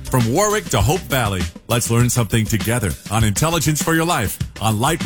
From Warwick to Hope Valley, let's learn something together on Intelligence for Your Life on Light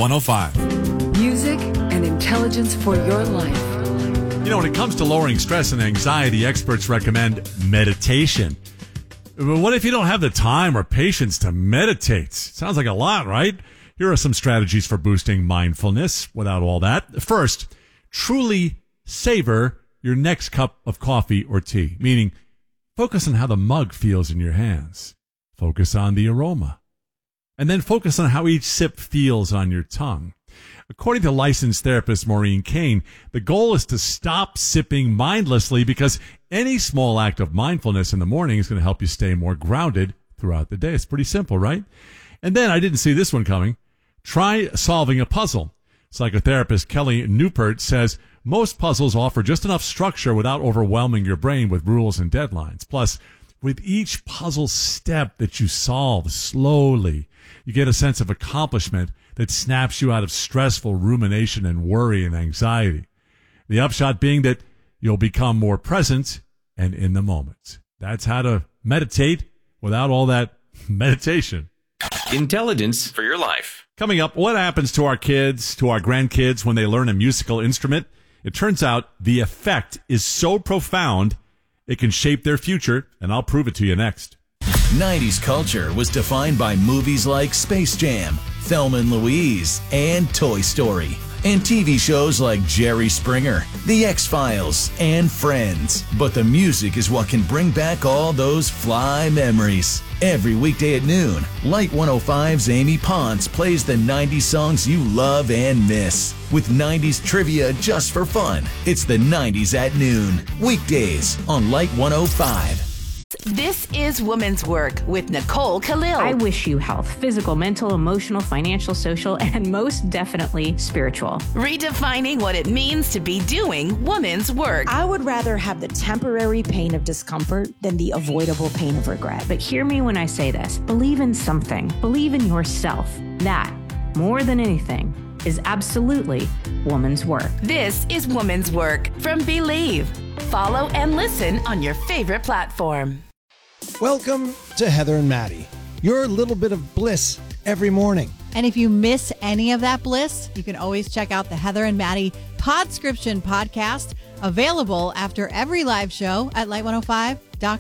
105. Music and intelligence for your life. You know, when it comes to lowering stress and anxiety, experts recommend meditation. But what if you don't have the time or patience to meditate? Sounds like a lot, right? Here are some strategies for boosting mindfulness without all that. First, truly savor your next cup of coffee or tea, meaning focus on how the mug feels in your hands. Focus on the aroma. And then focus on how each sip feels on your tongue. According to licensed therapist Maureen Kane, the goal is to stop sipping mindlessly because any small act of mindfulness in the morning is going to help you stay more grounded throughout the day. It's pretty simple, right? And then, I didn't see this one coming, try solving a puzzle. Psychotherapist Kelly Newport says most puzzles offer just enough structure without overwhelming your brain with rules and deadlines. Plus, with each puzzle step that you solve slowly, you get a sense of accomplishment that snaps you out of stressful rumination and worry and anxiety. The upshot being that you'll become more present and in the moment. That's how to meditate without all that meditation. Intelligence for your life. Coming up, what happens to our kids, to our grandkids when they learn a musical instrument? It turns out the effect is so profound, it can shape their future, and I'll prove it to you next. 90s culture was defined by movies like Space Jam, Thelma and Louise, and Toy Story. And TV shows like Jerry Springer, The X-Files, and Friends. But the music is what can bring back all those fly memories. Every weekday at noon, Light 105's Amy Ponce plays the 90s songs you love and miss. With 90s trivia just for fun. It's the 90s at noon. Weekdays on Light 105. This is Woman's Work with Nicole Khalil. I wish you health, physical, mental, emotional, financial, social, and most definitely spiritual. Redefining what it means to be doing woman's work. I would rather have the temporary pain of discomfort than the avoidable pain of regret. But hear me when I say this. Believe in something. Believe in yourself. That, more than anything, is absolutely woman's work. This is Woman's Work from Believe. Follow and listen on your favorite platform. Welcome to Heather and Maddie, your little bit of bliss every morning. And if you miss any of that bliss, you can always check out the Heather and Maddie Podscription podcast, available after every live show at light105.com.